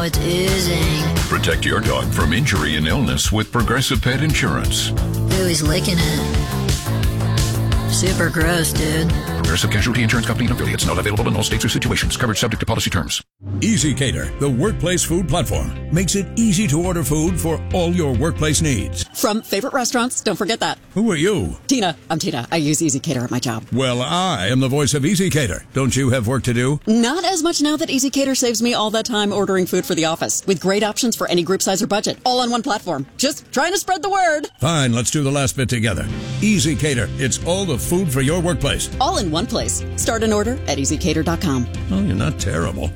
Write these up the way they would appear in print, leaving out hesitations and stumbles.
it's oozing. Protect your dog from injury and illness with Progressive Pet Insurance. Ooh, he's licking it. Super gross, dude. Progressive Casualty Insurance Company and affiliates. Not available in all states or situations. Coverage subject to policy terms. Easy Cater, the workplace food platform, makes it easy to order food for all your workplace needs. From favorite restaurants, don't forget that. Who are you? Tina. I'm Tina. I use Easy Cater at my job. Well, I am the voice of Easy Cater. Don't you have work to do? Not as much now that Easy Cater saves me all that time ordering food for the office, with great options for any group size or budget, all on one platform. Just trying to spread the word. Fine, let's do the last bit together. Easy Cater. It's all the food for your workplace. All in one place. Start an order at easycater.com. Oh, you're not terrible.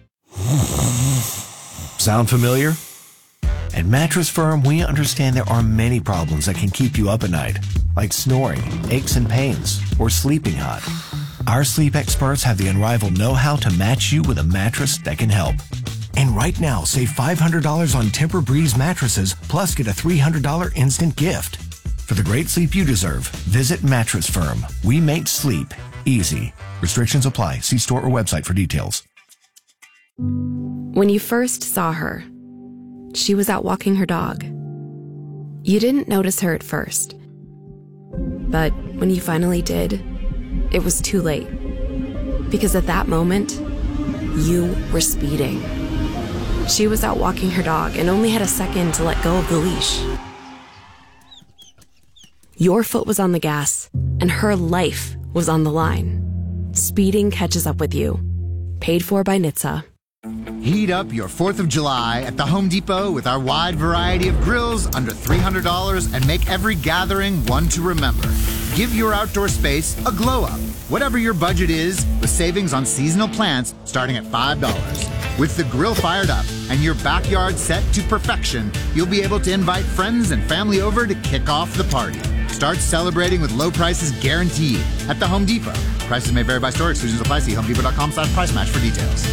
Sound familiar? At Mattress Firm, we understand there are many problems that can keep you up at night, like snoring, aches and pains, or sleeping hot. Our sleep experts have the unrivaled know-how to match you with a mattress that can help. And right now, save $500 on Tempur-Breeze mattresses, plus get a $300 instant gift. For the great sleep you deserve, visit Mattress Firm. We make sleep easy. Restrictions apply. See store or website for details. When you first saw her, she was out walking her dog. You didn't notice her at first. But when you finally did, it was too late. Because at that moment, you were speeding. She was out walking her dog and only had a second to let go of the leash. Your foot was on the gas, and her life was on the line. Speeding catches up with you. Paid for by NHTSA. Heat up your 4th of July at the Home Depot with our wide variety of grills under $300 and make every gathering one to remember. Give your outdoor space a glow up, whatever your budget is, with savings on seasonal plants starting at $5. With the grill fired up and your backyard set to perfection, you'll be able to invite friends and family over to kick off the party. Start celebrating with low prices guaranteed at the Home Depot. Prices may vary by store. Exclusions apply. See HomeDepot.com/price match for details.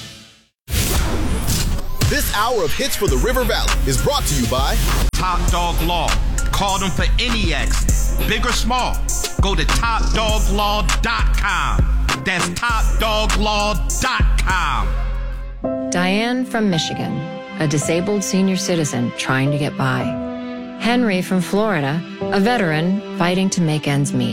This hour of Hits for the River Valley is brought to you by Top Dog Law. Call them for any accident, big or small. Go to TopDogLaw.com. That's TopDogLaw.com. Diane from Michigan, a disabled senior citizen trying to get by. Henry from Florida, a veteran fighting to make ends meet.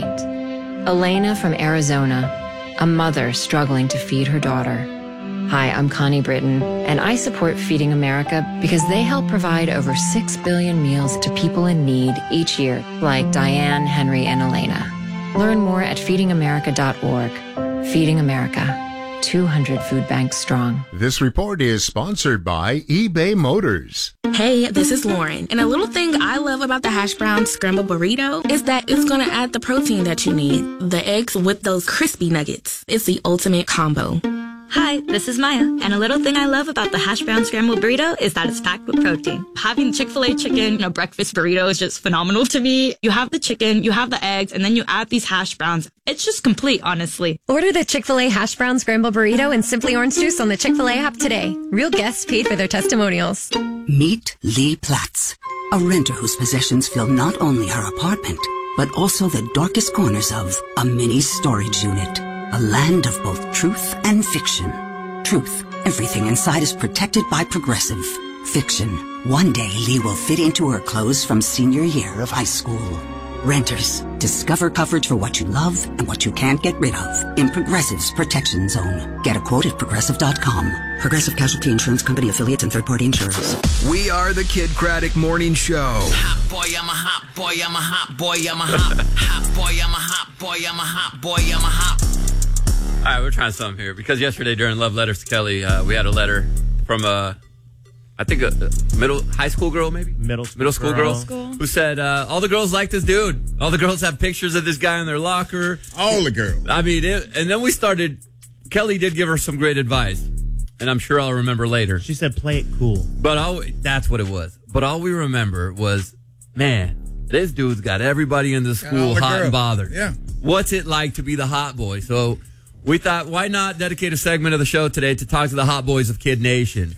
Elena from Arizona, a mother struggling to feed her daughter. Hi, I'm Connie Britton, and I support Feeding America because they help provide over 6 billion meals to people in need each year, like Diane, Henry, and Elena. Learn more at feedingamerica.org. Feeding America. 200 food banks strong. This report is sponsored by eBay Motors. Hey, this is Lauren, and a little thing I love about the hash brown scramble burrito is that it's going to add the protein that you need. The eggs with those crispy nuggets. It's the ultimate combo. Hi, this is Maya, and a little thing I love about the hash brown scrambled burrito is that it's packed with protein. Having Chick-fil-A chicken in a breakfast burrito is just phenomenal to me. You have the chicken, you have the eggs, and then you add these hash browns. It's just complete, honestly. Order the Chick-fil-A hash brown scrambled burrito and Simply Orange Juice on the Chick-fil-A app today. Real guests paid for their testimonials. Meet Lee Platz, a renter whose possessions fill not only her apartment, but also the darkest corners of a mini storage unit. A land of both truth and fiction. Truth, everything inside is protected by Progressive. Fiction, one day Lee will fit into her clothes from senior year of high school. Renters, discover coverage for what you love and what you can't get rid of in Progressive's Protection Zone. Get a quote at Progressive.com. Progressive Casualty Insurance Company, affiliates, and third-party insurers. We are the Kid Craddock Morning Show. Hot boy, I'm a hot boy, I'm a hot boy, I'm a hot. Hot boy, I'm a hot boy, I'm a hot boy, I'm a hot. All right, we're trying something here because yesterday during Love Letters to Kelly, we had a letter from I think a high school girl, maybe middle school girl who said all the girls like this dude. All the girls have pictures of this guy in their locker. All the girls. I mean, and then we started. Kelly did give her some great advice, and I'm sure I'll remember later. She said, "Play it cool." But that's what it was. But all we remember was, man, this dude's got everybody in the school hot and bothered. Yeah. What's it like to be the hot boy? So we thought, why not dedicate a segment of the show today to talk to the hot boys of Kid Nation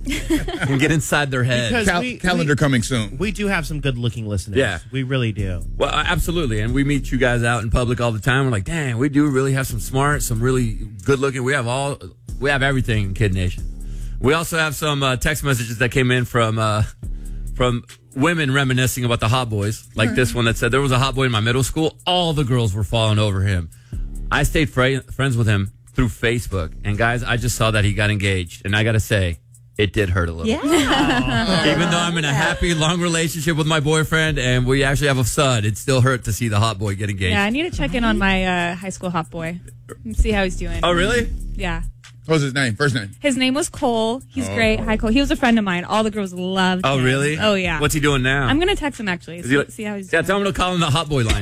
and get inside their head. Calendar coming soon. We do have some good-looking listeners. Yeah. We really do. Well, absolutely. And we meet you guys out in public all the time. We're like, dang, we do really have some smart, some really good-looking. We have everything in Kid Nation. We also have some text messages that came in from women reminiscing about the hot boys, like this one that said, there was a hot boy in my middle school. All the girls were falling over him. I stayed friends with him through Facebook. And, guys, I just saw that he got engaged. And I got to say, it did hurt a little. Yeah. Even though I'm in a happy, long relationship with my boyfriend and we actually have a son, it still hurt to see the hot boy get engaged. Yeah, I need to check in on my high school hot boy and see how he's doing. Oh, really? Yeah. What's his name? First name? His name was Cole. He's great. Hi, Cole. He was a friend of mine. All the girls loved him. Oh, really? Oh, yeah. What's he doing now? I'm going to text him, actually. See how he's doing. Yeah, tell him to call him the hot boy line.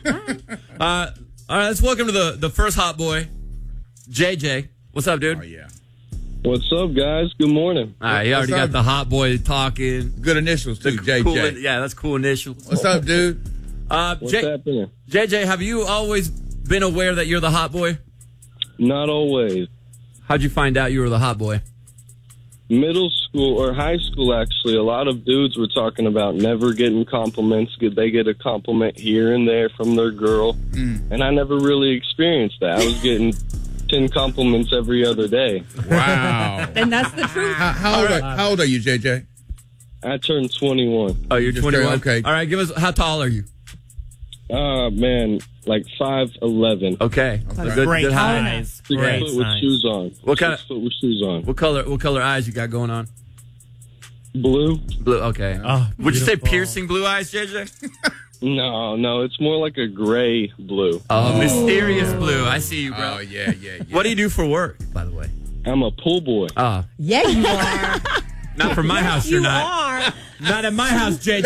All right, let's welcome to the first hot boy, JJ. What's up, dude? Oh, yeah. What's up, guys? Good morning. All right, he already got the hot boy talking. Good initials, too, JJ. Cool, yeah, that's cool initials. What's up, dude? What's happening? JJ, have you always been aware that you're the hot boy? Not always. How'd you find out you were the hot boy? Middle school or high school, actually, a lot of dudes were talking about never getting compliments. They get a compliment here and there from their girl, and I never really experienced that. I was getting 10 compliments every other day. Wow. And that's the truth. How old are you, JJ? I turned 21. Oh, you're 21? Okay. All right, give us, how tall are you? Man, like 5'11". Okay. Great eyes. 6 Great foot with eyes. shoes on. What kind 6 foot with shoes on. What color eyes you got going on? Blue. Blue, okay. Oh, would you say beautiful. piercing blue eyes, JJ? No, it's more like a gray blue. Oh, mysterious blue. I see you, bro. Oh, yeah. What do you do for work, by the way? I'm a pool boy. Oh. Yeah, you are. Not from my house, you're You not. are. Not at my house, JJ.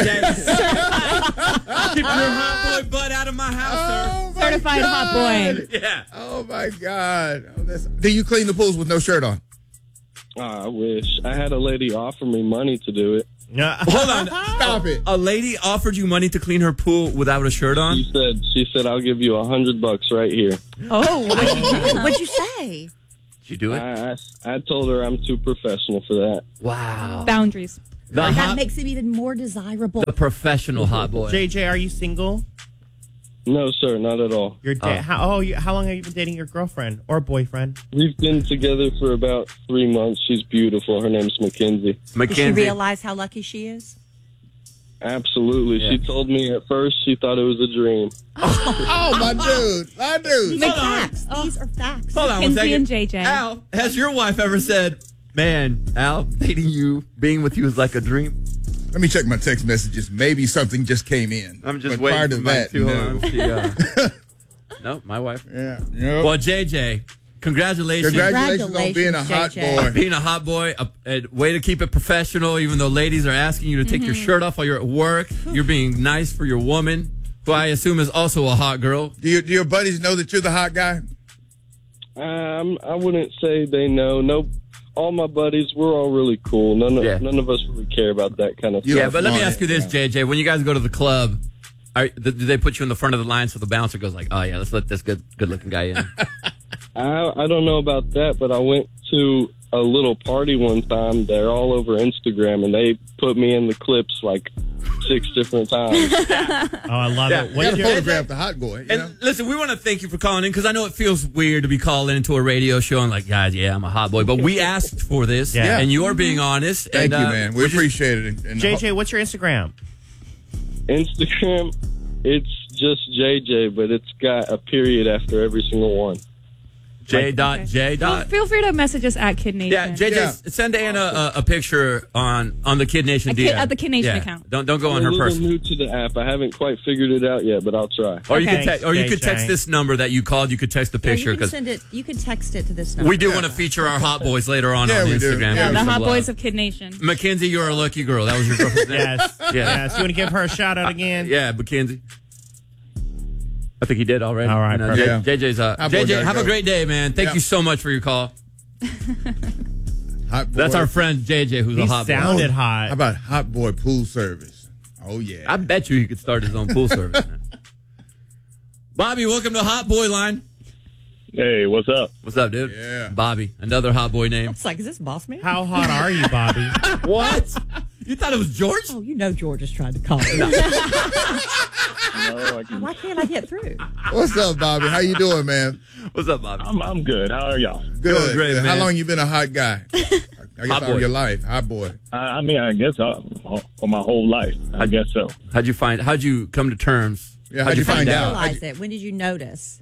Keep your hot boy butt out of my house, sir. Certified hot boy. Yeah. Oh, my God. Do you clean the pools with no shirt on? I wish. I had a lady offer me money to do it. Hold on. Stop it. A lady offered you money to clean her pool without a shirt on? She said, I'll give you $100 right here. Oh, what'd you say? Did you do it? I told her I'm too professional for that. Wow. Boundaries. That makes him even more desirable. The professional hot boy. JJ, are you single? No, sir, not at all. You're how long have you been dating your girlfriend or boyfriend? We've been together for about 3 months. She's beautiful. Her name's Mackenzie. Does she realize how lucky she is? Absolutely. Yeah. She told me at first she thought it was a dream. Oh, my dude. These are facts. These are facts. Hold on one Kinsey second. and JJ. Al, has your wife ever said, man, Al, dating you, being with you is like a dream? Let me check my text messages. Maybe something just came in. I'm just But waiting prior to for mine that, too. no. Hold on. No, my wife. Yeah. Nope. Well, JJ, congratulations. Congratulations on being a hot JJ. boy. Being a hot boy, a way to keep it professional, even though ladies are asking you to take your shirt off while you're at work. You're being nice for your woman, who I assume is also a hot girl. Do your buddies know that you're the hot guy? I wouldn't say they know. No, all my buddies, we're all really cool. None of us really care about that kind of stuff. Yeah, but let me ask you this, JJ. When you guys go to the club, do they put you in the front of the line so the bouncer goes like, oh, yeah, let's let this good-looking guy in? I don't know about that, but I went to a little party one time. They're all over Instagram, and they put me in the clips like 6 different times. Oh, I love it. You got to photograph the hot boy. You know? Listen, we want to thank you for calling in because I know it feels weird to be calling into a radio show and like, guys, yeah, I'm a hot boy. But we asked for this, and you're being honest. Thank you, man. We appreciate it. And JJ, what's your Instagram? Instagram, it's just JJ, but it's got a period after every single one. J.J. Well, feel free to message us at Kid Nation. Yeah, JJ, send Anna a picture on the Kid Nation DM. At the Kid Nation account. Don't go on I'm her a little personal. new to the app. I haven't quite figured it out yet, but I'll try. Or you could text this number that you called. You could text the picture you can because send it. You can text it to this number. we do want to feature our hot boys later on Yeah, we do. Instagram. Yeah, The Some hot love. boys of Kid Nation. Mackenzie, you're a lucky girl. That was your girlfriend's name. Yes. You want to give her a shout out again? Yeah, Mackenzie. I think he did already. All right, perfect. JJ's JJ, have a great day, man. Thank Yeah. you so much for your call. hot boy. That's our friend JJ, who's a hot boy. Sounded hot. How about hot boy pool service? Oh, yeah. I bet you he could start his own pool service. Bobby, welcome to Hot Boy Line. Hey, what's up? What's up, dude? Yeah. Bobby, another hot boy name. It's like, is this Boss Man? How hot are you, Bobby? What? You thought it was George? Oh, you know George is trying to call me. No, Why can't I get through? What's up, Bobby? How you doing, man? What's up, Bobby? I'm good. How are y'all? Good. Great, How man. long you been a hot guy? I guess all your life. Hot boy. I mean, I guess for my whole life. I guess so. How'd you come to terms? Yeah, how'd you find out? Realize it. When did you notice?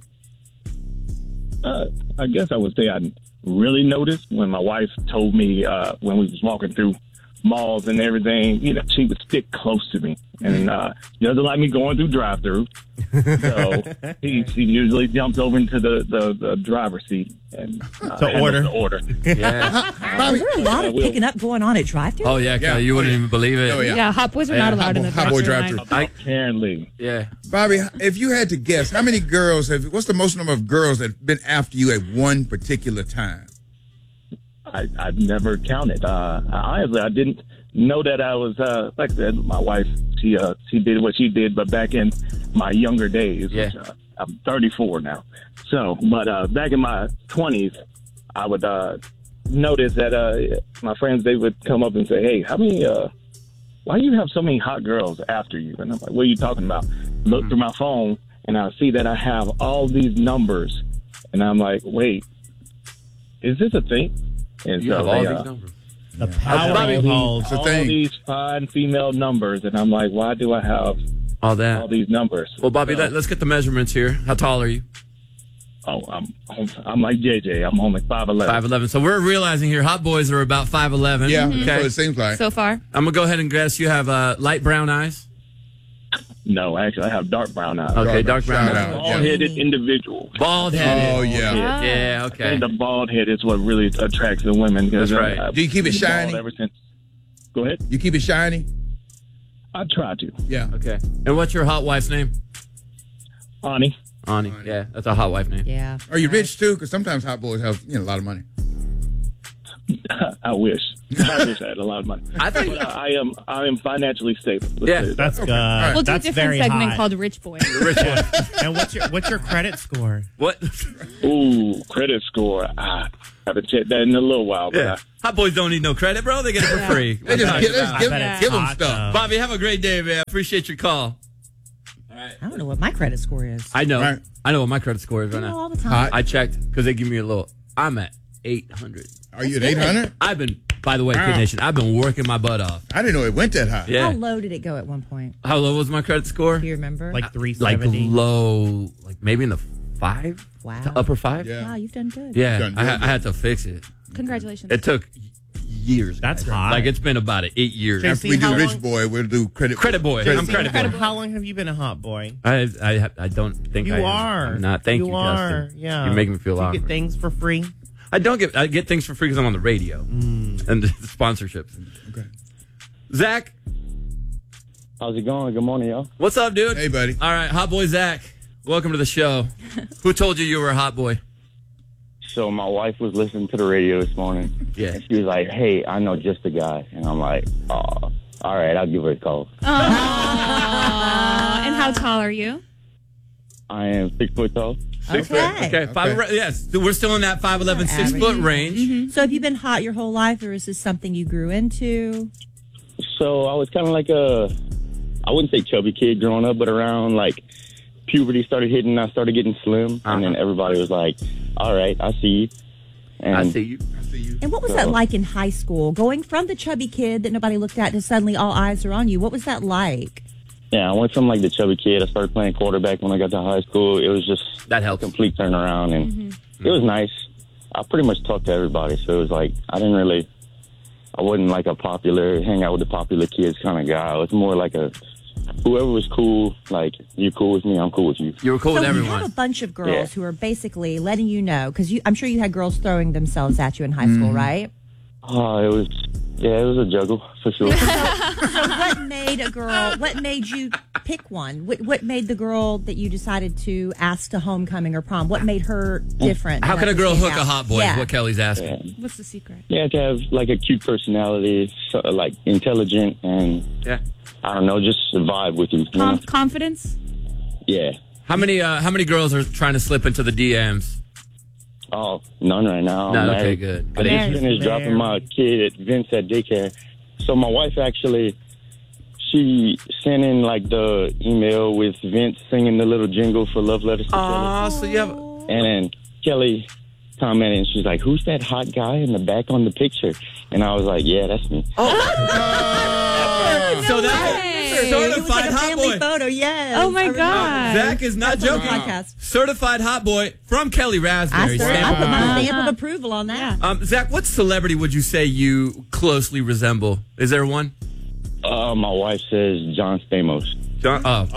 I guess I would say I really noticed when my wife told me when we was walking through malls and everything, she would stick close to me. And she doesn't like me going through drive-thru. So she usually jumps over into the driver's seat and to order. Yeah. Is there a lot of picking up going on at drive-thru? Oh, yeah, Kelly, you wouldn't even believe it. Oh, yeah. Yeah, hot boys are not allowed in the hot boy drive-thru. Apparently. Yeah. Bobby, if you had to guess, how many girls what's the most number of girls that have been after you at one particular time? I've never counted. Honestly, I didn't know that I was, like I said, my wife, she did what she did, but back in my younger days, which, I'm 34 now. So, but back in my 20s, I would notice that my friends, they would come up and say, hey, why do you have so many hot girls after you? And I'm like, what are you talking about? Look through my phone, and I see that I have all these numbers. And I'm like, wait, is this a thing? And you have all these numbers. The power calls. All these fine female numbers, and I'm like, why do I have all these numbers? Well, Bobby, let's get the measurements here. How tall are you? Oh, I'm like JJ. I'm only 5'11". 5'11". So we're realizing here, hot boys are about 5'11". Yeah, that's what it seems like. So far. I'm gonna go ahead and guess you have light brown eyes. No, actually, I have dark brown eyes. Okay, dark brown eyes. Bald-headed individual. Bald-headed. Oh, yeah. Yeah, okay. And the bald head is what really attracts the women. That's right. Do you keep it shiny? Ever since. Go ahead. You keep it shiny? I try to. Yeah. Okay. And what's your hot wife's name? Ani. Yeah, that's a hot wife name. Yeah. Are you rich, too? Because sometimes hot boys have a lot of money. I wish I had a lot of money. I think I am financially stable. That's good. We'll do a That's different very segment hot. called Rich Boy. Rich boy. And what's your credit score? What? Ooh, credit score. I haven't checked that in a little while. But Yeah. Hot boys don't need no credit, bro. They get it for free. They just give them hot, stuff. Bobby, have a great day, man. I appreciate your call. I don't know what my credit score is. I know. Right. I know what my credit score is right You know now. all the time. I checked because they give me a little. I'm at 800. Are you at 800? I've been, by the way, Kid Nation, I've been working my butt off. I didn't know it went that high. Yeah. How low did it go at one point? How low was my credit score? Do you remember? Like Like 370. low, like maybe in the 5? Wow. To upper 5? Yeah. Wow, you've done good. Yeah, Done I good. had to fix it. Congratulations. It took years. That's guys. hot. Like it's been about 8 years. After we do how Rich long- Boy, we'll do Credit Credit boy. I'm credit boy. How long have you been a hot boy? I don't think You I am. are. I'm not. Thank you, are. Justin. Yeah. You're making me feel You awkward. get things for free. I get things for free because I'm on the radio and the sponsorships. Okay. Zach, how's it going? Good morning, y'all. what's up, dude? Hey, buddy. All right, hot boy Zach, welcome to the show. Who told you were a hot boy? So my wife was listening to the radio this morning. Yeah. And she was like, hey, I know just a guy. And I'm like, oh, all right, I'll give her a call. And how tall are you? I am 6 foot tall. 6 foot. Okay. Yes, we're still in that 5'11", 6 foot range. So have you been hot your whole life, or is this something you grew into? So I was kind of like I wouldn't say chubby kid growing up, but around like puberty started hitting, I started getting slim. And then everybody was like, all right, I see you. And I see you. And what was that like in high school? Going from the chubby kid that nobody looked at to suddenly all eyes are on you. What was that like? Yeah, I went from like the chubby kid. I started playing quarterback when I got to high school. It was just that helped. A complete turnaround, and it was nice. I pretty much talked to everybody, so it was like I wasn't like a popular, hang out with the popular kids kind of guy. I was more like whoever was cool, like, you're cool with me, I'm cool with you. You were cool with everyone. You have a bunch of girls who are basically letting you know, because I'm sure you had girls throwing themselves at you in high school, right? Oh, it was a juggle, for sure. So what made you pick one? What made the girl that you decided to ask to homecoming or prom? What made her different? How can a girl hook a hot boy? Yeah. Is what Kelly's asking. What's the secret? Yeah, to have like a cute personality, so, like intelligent, and I don't know, just vibe with you. Confidence? Yeah. How many girls are trying to slip into the DMs? Oh, none right now. No, I'm okay, married. good. I just finished dropping my kid at Vince at daycare. So my wife actually, she sent in like the email with Vince singing the little jingle for Love Letters to Kelly. So you have... And then Kelly commented, and she's like, "Who's that hot guy in the back on the picture?" And I was like, "Yeah, that's me." So that's certified hot boy photo. Yes. Oh my God. Zach is not joking. Certified hot boy from Kelly Raspberry. I put my stamp of approval on that. Zach, what celebrity would you say you closely resemble? Is there one? My wife says John Stamos. John.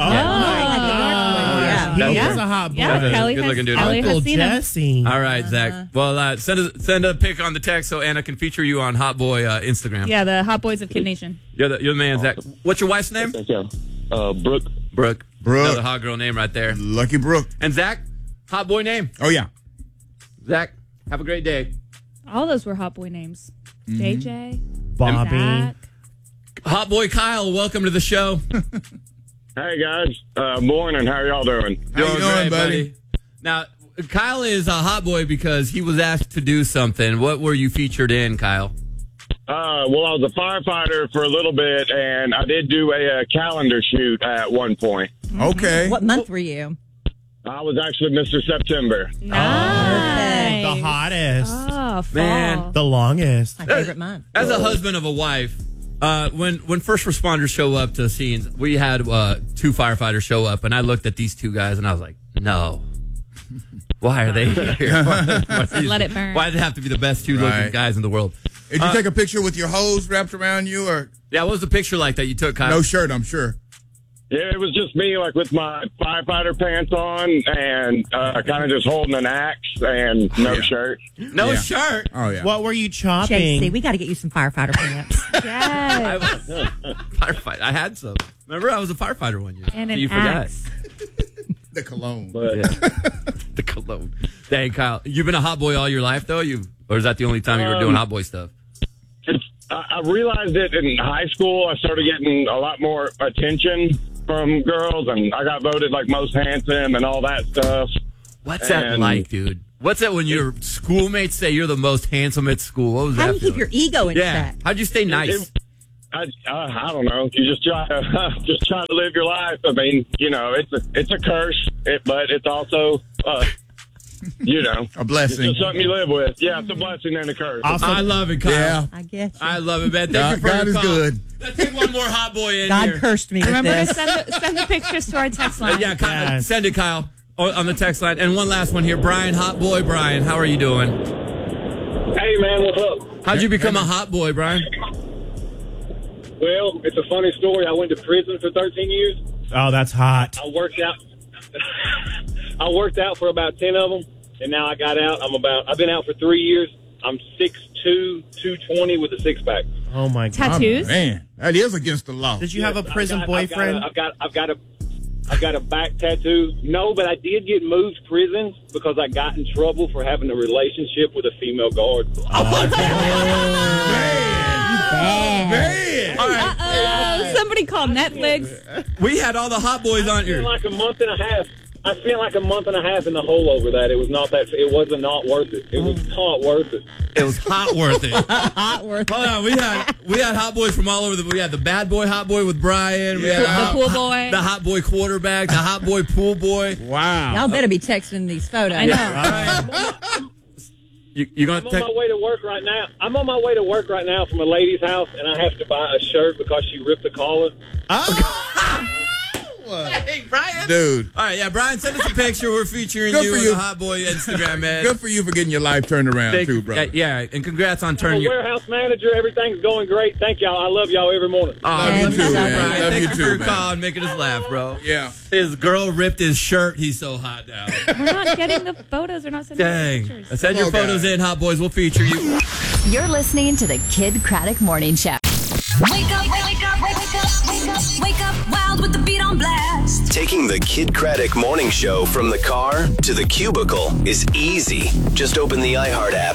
He is a hot boy. Yeah, Kelly good looking dude. Uncle Jesse. All right, Zach. Well, send a pic on the text so Anna can feature you on Hot Boy Instagram. Yeah, the Hot Boys of Kid Nation. You're the man, Zach. What's your wife's name? Brooke. Brooke. Another hot girl name right there. Lucky Brooke. And Zach, hot boy name. Oh yeah. Zach, have a great day. All those were hot boy names. JJ, Bobby, Zach. Hot boy Kyle, welcome to the show. Hey guys, morning. How are y'all doing? How you doing, great, buddy? Now, Kyle is a hot boy because he was asked to do something. What were you featured in, Kyle? Well, I was a firefighter for a little bit, and I did do a calendar shoot at one point. Okay. What month were you? I was actually Mr. September. Nice. the hottest. Oh, fall. Man. The longest. My favorite month. As a husband of a wife, when first responders show up to scenes, we had 2 firefighters show up, and I looked at these 2 guys, and I was like, no. Why are they here? Let it burn. Why did it have to be the best 2 looking guys in the world? Did you take a picture with your hose wrapped around you, or? Yeah, what was the picture like that you took, Kyle? No shirt, I'm sure. Yeah, it was just me, like with my firefighter pants on, and kind of just holding an axe and no shirt. No shirt. Oh yeah. What were you chopping? JC, we got to get you some firefighter pants. Yes. Firefighter. I had some. Remember, I was a firefighter one year. And an you axe. The cologne. The cologne. Dang, Kyle, you've been a hot boy all your life, though. Or is that the only time you were doing hot boy stuff? I realized it in high school. I started getting a lot more attention from girls, and I got voted like most handsome and all that stuff. What's that like, dude? What's that when your schoolmates say you're the most handsome at school? What was that? How do you keep your ego in check? How'd you stay nice? I don't know. You just try to live your life. I mean, it's a curse, but it's also a blessing. It's just something you live with. Yeah, it's a blessing and a curse. Awesome. I love it, Kyle. Yeah. I get you. I love it, man. Thank you for God your is call. good. Let's take one more hot boy in God here. cursed me with Remember this. to send the pictures to our text line. Yeah, Kyle, send it, Kyle, on the text line. And one last one here. Brian, hot boy Brian, how are you doing? Hey, man, what's up? How'd you become a hot boy, Brian? Well, it's a funny story. I went to prison for 13 years. Oh, that's hot. I worked out for about 10 of them, and now I got out. I've been out for 3 years. I'm 6'2", 220 with a six-pack. Oh my God. Tattoos? Oh, man, that is against the law. Did you have a prison boyfriend? I've got a back tattoo. No, but I did get moved to prison because I got in trouble for having a relationship with a female guard. Man. All right. Somebody called Netflix. We had all the hot boys on here. Like a month and a half. I spent like a month and a half in the hole over that. It was not worth it. It was not worth it. It was hot worth it. Hot worth Hold on, we had hot boys from all over. We had the bad boy hot boy with Brian. We had The pool boy. the hot boy quarterback, the hot boy pool boy. Wow. Y'all better be texting these photos. I know. All right. You gonna I'm on my way to work right now. I'm on my way to work right now from a lady's house, and I have to buy a shirt because she ripped the collar. Hey, Brian. Dude. All right, yeah, Brian, send us a picture. We're featuring Good you for on you. the Hot Boy Instagram, man. Good for you for getting your life turned around, too, bro. Yeah, and congrats on I'm turning a your... warehouse manager. Everything's going great. Thank y'all. I love y'all every morning. Oh, Love you too, man. Brian. Love Thank you you too, for your man. call and making us laugh, bro. Yeah. His girl ripped his shirt. He's so hot now. We're not getting the photos. We're not sending the Dang. pictures. Send your photos in, Hot Boys. We'll feature you. You're listening to the Kid Craddock Morning Show. Wake up, wake up, wake up, wake up, wake up, wild with the beat on blast. Taking the Kid Craddock Morning Show from the car to the cubicle is easy. Just open the iHeart app,